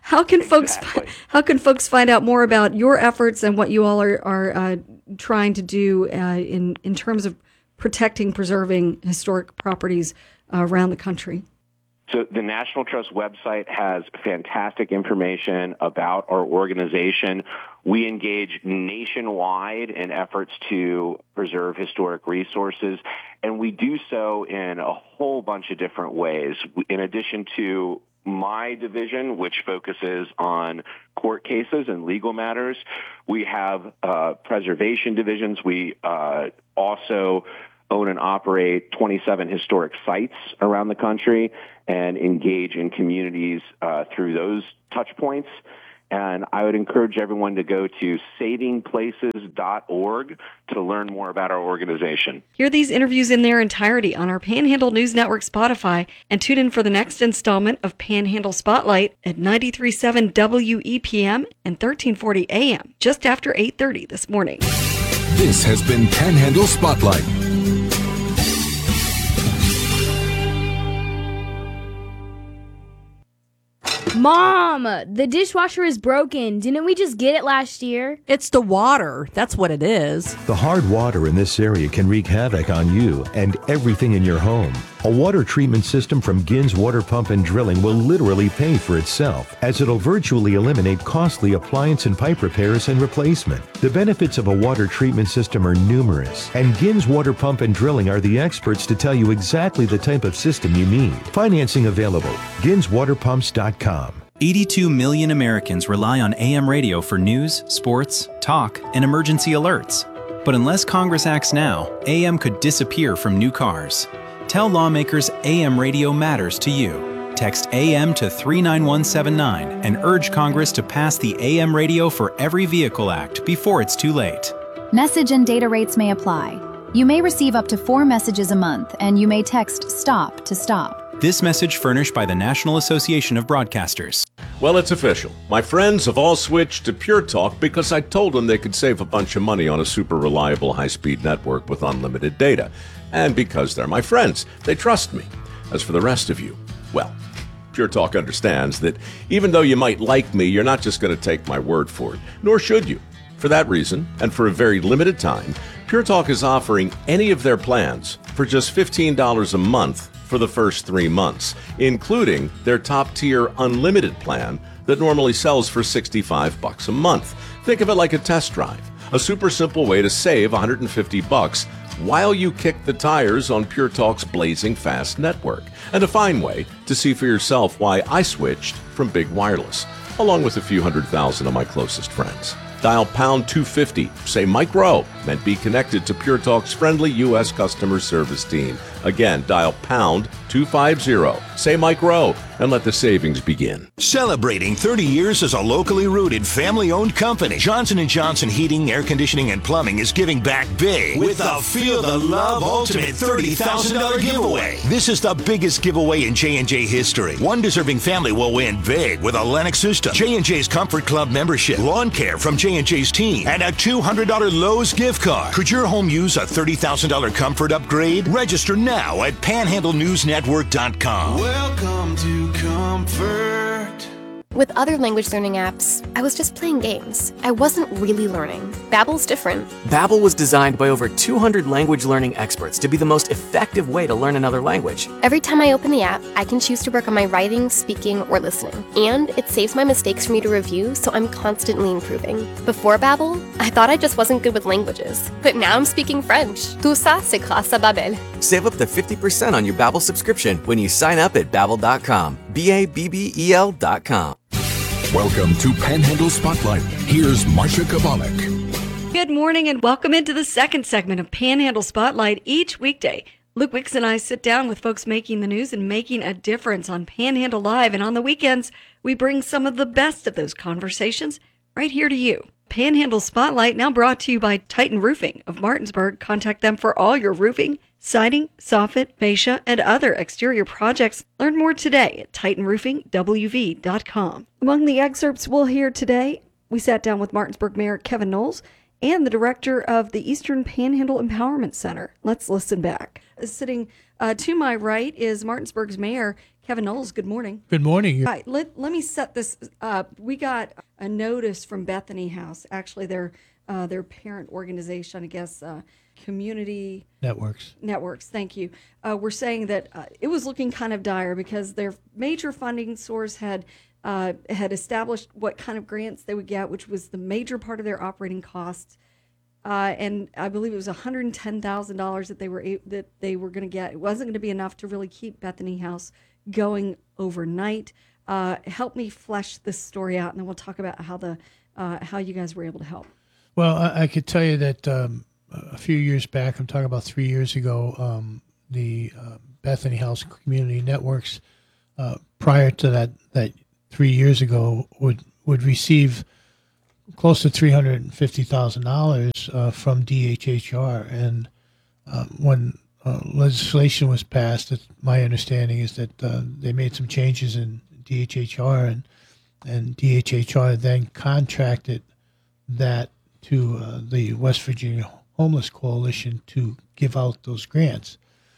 How can folks Exactly. how can folks find out more about your efforts and what you all are are uh, trying to do uh, in in terms of protecting, preserving historic properties uh, around the country? So the National Trust website has fantastic information about our organization. We engage nationwide in efforts to preserve historic resources, and we do so in a whole bunch of different ways. In addition to my division, which focuses on court cases and legal matters, we have uh, preservation divisions. We uh, also own and operate twenty-seven historic sites around the country and engage in communities uh, through those touch points. And I would encourage everyone to go to saving places dot org to learn more about our organization. Hear these interviews in their entirety on our Panhandle News Network Spotify, and tune in for the next installment of Panhandle Spotlight at ninety-three point seven W E P M and thirteen forty A M, just after eight thirty this morning. This has been Panhandle Spotlight. Mom, the dishwasher is broken. Didn't we just get it last year? It's the water. That's what it is. The hard water in this area can wreak havoc on you and everything in your home. A water treatment system from Gins Water Pump and Drilling will literally pay for itself, as it'll virtually eliminate costly appliance and pipe repairs and replacement. The benefits of a water treatment system are numerous, and Gins Water Pump and Drilling are the experts to tell you exactly the type of system you need. Financing available. Gins Water Pumps dot com. eighty-two million Americans rely on A M radio for news, sports, talk, and emergency alerts. But unless Congress acts now, A M could disappear from new cars. Tell lawmakers A M radio matters to you. Text A M to three nine one seven nine and urge Congress to pass the A M Radio for Every Vehicle Act before it's too late. Message and data rates may apply. You may receive up to four messages a month, and you may text STOP to stop. This message furnished by the National Association of Broadcasters. Well, it's official. My friends have all switched to Pure Talk because I told them they could save a bunch of money on a super reliable high-speed network with unlimited data. And because they're my friends, they trust me. As for the rest of you, well, Pure Talk understands that even though you might like me, you're not just going to take my word for it, nor should you. For that reason, and for a very limited time, Pure Talk is offering any of their plans for just fifteen dollars a month for the first three months, including their top-tier unlimited plan that normally sells for sixty-five bucks a month. Think of it like a test drive, a super simple way to save one hundred fifty bucks while you kick the tires on Pure Talk's blazing fast network, and a fine way to see for yourself why I switched from Big Wireless, along with a few hundred thousand of my closest friends. Dial pound two fifty, say Mike Rowe, and be connected to Pure Talk's friendly U S customer service team. Again, dial pound two fifty, say Mike Rowe, and let the savings begin. Celebrating thirty years as a locally rooted, family-owned company, Johnson and Johnson Heating, Air Conditioning, and Plumbing is giving back big with the Feel the Love Ultimate thirty thousand dollars giveaway. This is the biggest giveaway in J and J history. One deserving family will win big with a Lennox system, J and J's Comfort Club membership, lawn care from J and J's team, and a two hundred dollars Lowe's gift card. Could your home use a thirty thousand dollars comfort upgrade? Register now at panhandle news network dot com. Welcome to comfort. With other language learning apps, I was just playing games. I wasn't really learning. Babbel's different. Babbel was designed by over two hundred language learning experts to be the most effective way to learn another language. Every time I open the app, I can choose to work on my writing, speaking, or listening. And it saves my mistakes for me to review, so I'm constantly improving. Before Babbel, I thought I just wasn't good with languages. But now I'm speaking French. Tout ça, c'est grâce à Babbel. Save up to fifty percent on your Babbel subscription when you sign up at babbel dot com. B A B B E L dot com. Welcome to Panhandle Spotlight. Here's Marsha Kavalik. Good morning and welcome into the second segment of Panhandle Spotlight. Each weekday, Luke Wicks and I sit down with folks making the news and making a difference on Panhandle Live. And on the weekends, we bring some of the best of those conversations right here to you. Panhandle Spotlight now brought to you by Titan Roofing of Martinsburg. Contact them for all your roofing, siding, soffit, fascia, and other exterior projects. Learn more today at titan roofing w v dot com. Among the excerpts we'll hear today, we sat down with Martinsburg Mayor Kevin Knowles and the director of the Eastern Panhandle Empowerment Center. Let's listen back. Sitting uh, to my right is Martinsburg's Mayor, Kevin Knowles. Good morning. Good morning. All right, let, let me set this up. We got a notice from Bethany House, actually their, uh, their parent organization, I guess, uh, Community Networks. Networks, thank you. Uh, we're saying that uh, it was looking kind of dire because their major funding source had uh, had established what kind of grants they would get, which was the major part of their operating costs. Uh, and I believe it was one hundred ten thousand dollars that they were a- that they were going to get. It wasn't going to be enough to really keep Bethany House going overnight. Uh, help me flesh this story out, and then we'll talk about how the uh, how you guys were able to help. Well, I, I could tell you that um, a few years back, I'm talking about three years ago, um, the uh, Bethany House Community Networks, uh, prior to that, that three years ago, would would receive close to three hundred fifty thousand dollars uh, from D H H R. And uh, when uh, legislation was passed, it, my understanding is that uh, they made some changes in D H H R, and, and D H H R then contracted that to uh, the West Virginia Homeless Coalition to give out those grants.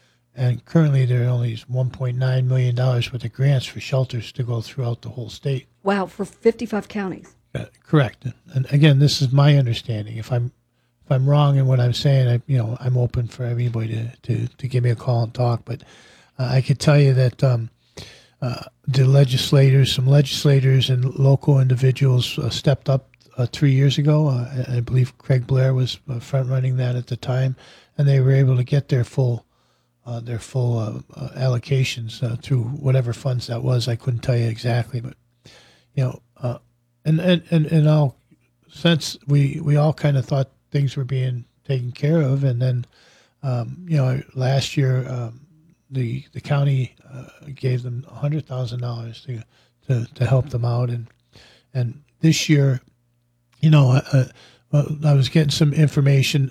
And currently there are only one point nine million dollars worth of grants for shelters to go throughout the whole state. Wow, for fifty-five counties. Uh, correct. And again, this is my understanding. If I'm if I'm wrong in what I'm saying, I you know I'm open for everybody to, to, to give me a call and talk. But uh, I could tell you that um, uh, the legislators, some legislators and local individuals uh, stepped up uh, three years ago. Uh, I, I believe Craig Blair was uh, front running that at the time, and they were able to get their full uh, their full uh, uh, allocations uh, through whatever funds that was. I couldn't tell you exactly, but you know. Uh, And and and in all sense, we, we all kind of thought things were being taken care of, and then um, you know last year um, the the county uh, gave them a hundred thousand dollars to to to help them out, and and this year, you know, uh, uh, I was getting some information.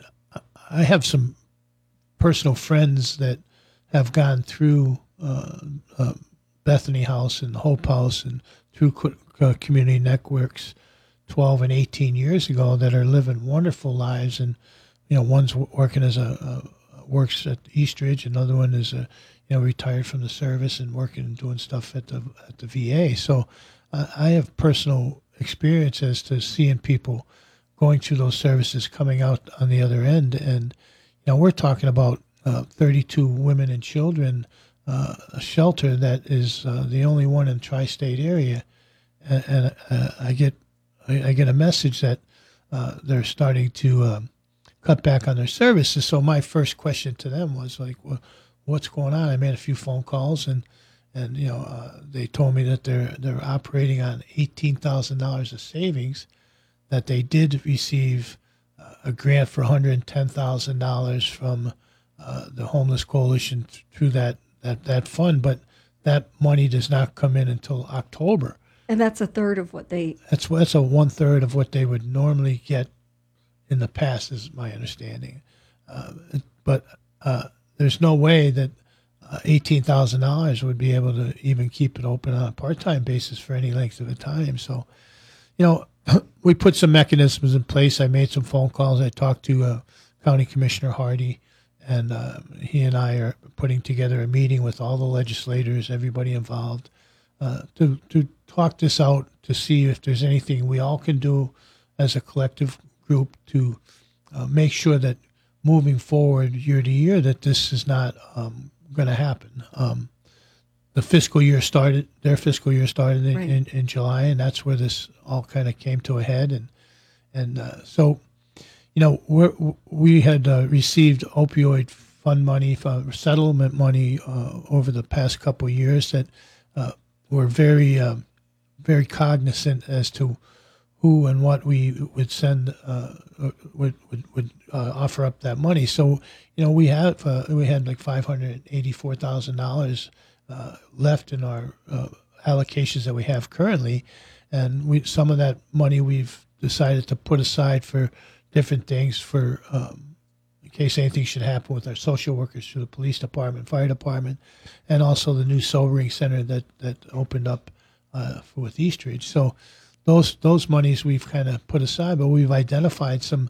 I have some personal friends that have gone through uh, uh, Bethany House and Hope House and through uh, Community Networks twelve and eighteen years ago that are living wonderful lives. And, you know, one's working as a, a works at Eastridge, another one is, a, you know, retired from the service and working and doing stuff at the, at the V A. So uh, I have personal experience as to seeing people going through those services, coming out on the other end. And, you know, we're talking about uh, thirty-two women and children, Uh, a shelter that is uh, the only one in the tri-state area, and, and uh, I get I, I get a message that uh, they're starting to um, cut back on their services. So my first question to them was like, well, "What's going on?" I made a few phone calls, and and you know uh, they told me that they're they're operating on eighteen thousand dollars of savings, that they did receive uh, a grant for one hundred ten thousand dollars from uh, the Homeless Coalition through that. That, that fund, but that money does not come in until October. And that's a third of what they... That's that's a one third of what they would normally get in the past, is my understanding. Uh, but uh, there's no way that uh, eighteen thousand dollars would be able to even keep it open on a part-time basis for any length of a time. So, you know, we put some mechanisms in place. I made some phone calls. I talked to uh, County Commissioner Hardy, and uh, he and I are putting together a meeting with all the legislators, everybody involved, uh, to to talk this out, to see if there's anything we all can do as a collective group to uh, make sure that moving forward year to year that this is not um, going to happen. Um, the fiscal year started, their fiscal year started in, Right. in, in July, and that's where this all kind of came to a head. And, and uh, so... You know, we're, we had uh, received opioid fund money, uh, settlement money uh, over the past couple of years that uh, were very, uh, very cognizant as to who and what we would send, uh, would would, would uh, offer up that money. So, you know, we have uh, we had like five hundred eighty-four thousand dollars uh, left in our uh, allocations that we have currently, and we some of that money we've decided to put aside for different things for um, in case anything should happen with our social workers through the police department, fire department, and also the new sobering center that, that opened up uh, for, with Eastridge. So those those monies we've kind of put aside, but we've identified some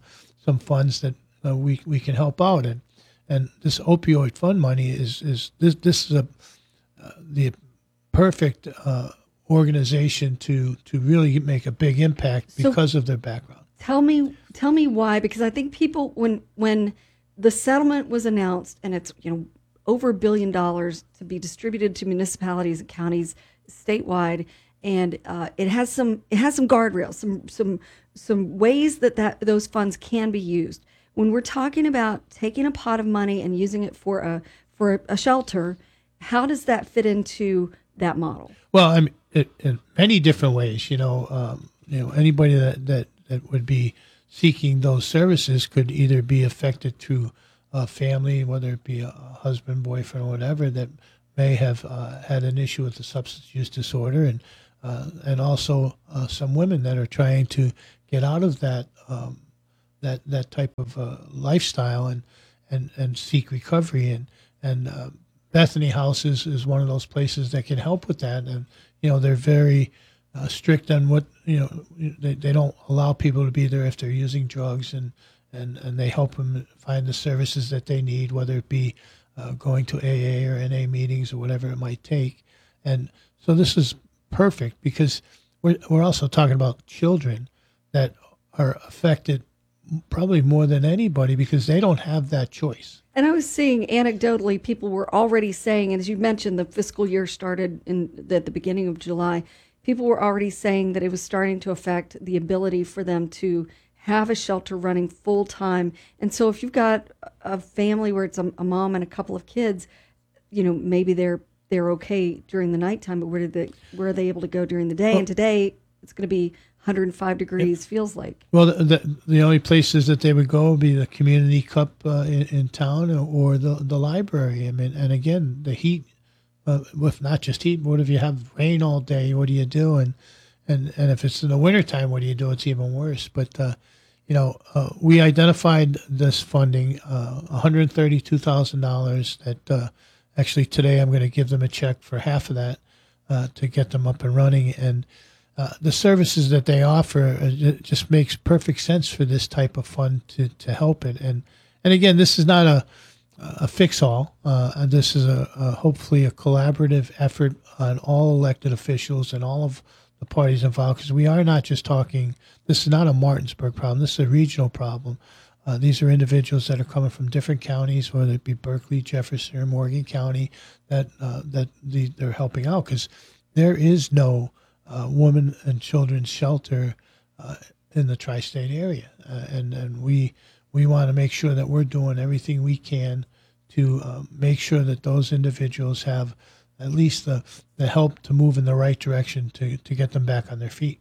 some funds that uh, we we can help out in. And this opioid fund money is is this this is a uh, the perfect uh, organization to to really make a big impact because so, of their background. Tell me tell me why, because I think people when when the settlement was announced and it's you know over a billion dollars to be distributed to municipalities and counties statewide, and uh, it has some it has some guardrails, some some some ways that, that those funds can be used. When we're talking about taking a pot of money and using it for a for a shelter, how does that fit into that model? Well, I mean, it, in many different ways. You know, um, you know, anybody that, that, that would be seeking those services could either be affected through a family, whether it be a husband, boyfriend, or whatever, that may have uh, had an issue with the substance use disorder, and uh, and also uh, some women that are trying to get out of that. Um, that that type of uh, lifestyle and, and and seek recovery, and and uh, Bethany House is, is one of those places that can help with that. And you know, they're very uh, strict on what, you know, they, they don't allow people to be there if they're using drugs, and and and they help them find the services that they need, whether it be uh, going to A A or N A meetings or whatever it might take. And so this is perfect, because we're we're also talking about children that are affected probably more than anybody, because they don't have that choice. And I was seeing anecdotally, people were already saying, and as you mentioned, the fiscal year started in the, at the beginning of July. People were already saying that it was starting to affect the ability for them to have a shelter running full time. And so if you've got a family where it's a, a mom and a couple of kids, you know, maybe they're they're okay during the nighttime, but where did they where are they able to go during the day? Well, and today it's going to be one hundred five degrees, yep. Feels like. Well, the, the the only places that they would go would be the community cup uh, in, in town, or the the library. I mean, and again, the heat, uh, with not just heat, what if you have rain all day? What do you do? And and, and if it's in the wintertime, what do you do? It's even worse. But, uh, you know, uh, we identified this funding, uh, one hundred thirty-two thousand dollars that uh, actually today I'm going to give them a check for half of that uh, to get them up and running. And Uh, the services that they offer, uh, it just makes perfect sense for this type of fund to, to help it. And and again, this is not a a fix-all. Uh, this is a, a hopefully a collaborative effort on all elected officials and all of the parties involved, because we are not just talking, this is not a Martinsburg problem, this is a regional problem. Uh, these are individuals that are coming from different counties, whether it be Berkeley, Jefferson, or Morgan County, that, uh, that the, they're helping out, because there is no Uh, women and children's shelter uh, in the tri-state area, uh, and and we we want to make sure that we're doing everything we can to uh, make sure that those individuals have at least the the help to move in the right direction to to get them back on their feet.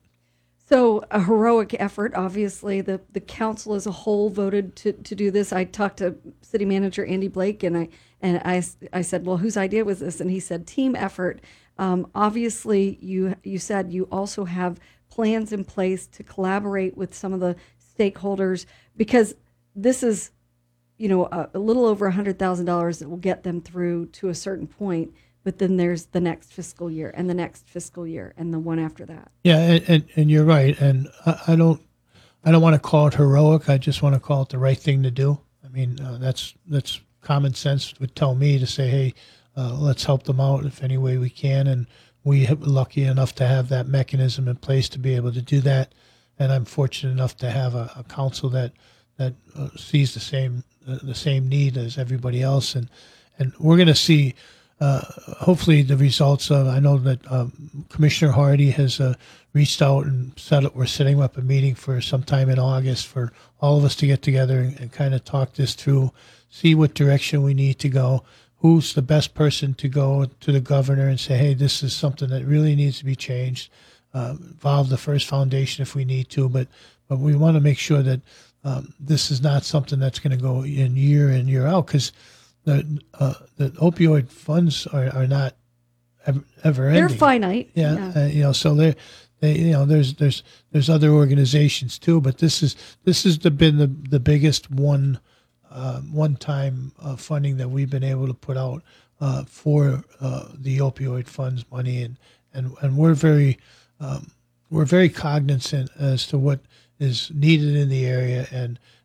So a heroic effort. Obviously, the the council as a whole voted to, to do this. I talked to City Manager Andy Blake, and I and I I said, well, whose idea was this? And he said, team effort. Um, obviously, you you said you also have plans in place to collaborate with some of the stakeholders, because this is, you know, a, a little over one hundred thousand dollars that will get them through to a certain point. But then there's the next fiscal year and the next fiscal year and the one after that. Yeah, and, and, and you're right. And I, I don't I don't want to call it heroic. I just want to call it the right thing to do. I mean, uh, that's that's common sense would tell me to say, hey, Uh, let's help them out if any way we can, and we are lucky enough to have that mechanism in place to be able to do that. And I'm fortunate enough to have a, a council that that uh, sees the same uh, the same need as everybody else, and and we're going to see uh, hopefully the results of. I know that um, Commissioner Hardy has uh, reached out and said we're setting up a meeting for sometime in August for all of us to get together and, and kind of talk this through, see what direction we need to go. Who's the best person to go to the governor and say, hey, this is something that really needs to be changed, uh, involve the First Foundation if we need to, but but we want to make sure that um, this is not something that's going to go in year in, year out, because the uh, the opioid funds are, are not ever, ever ending. They're finite. Yeah, yeah. Uh, you know, so they they you know there's there's there's other organizations too, but this is this has been the the biggest one. Uh, one-time uh, funding that we've been able to put out uh, for uh, the opioid funds money, and and, and we're very um, we're very cognizant as to what is needed in the area, and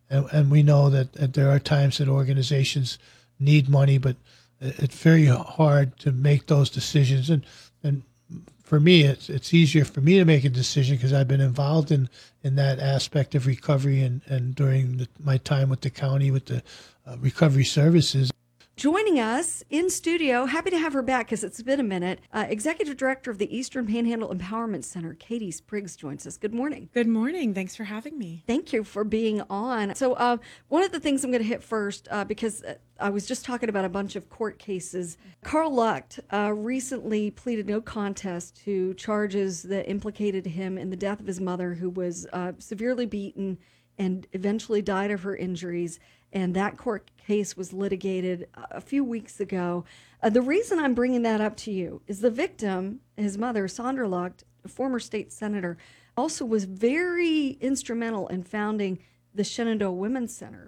and, and we know that, that there are times that organizations need money, but it's very hard to make those decisions. And and for me, it's it's easier for me to make a decision because I've been involved in, in that aspect of recovery and, and during the, my time with the county with the uh, recovery services. Joining us in studio, happy to have her back because it's been a minute, uh, Executive Director of the Eastern Panhandle Empowerment Center, Katie Spriggs, joins us. Good morning. Good morning. Thanks for having me. Thank you for being on. So uh, one of the things I'm going to hit first, uh, because I was just talking about a bunch of court cases. Carl Lucht uh, recently pleaded no contest to charges that implicated him in the death of his mother, who was uh, severely beaten and eventually died of her injuries. And that court case was litigated a few weeks ago. Uh, the reason I'm bringing that up to you is the victim, his mother, Sandra Lucht, a former state senator, also was very instrumental in founding the Shenandoah Women's Center,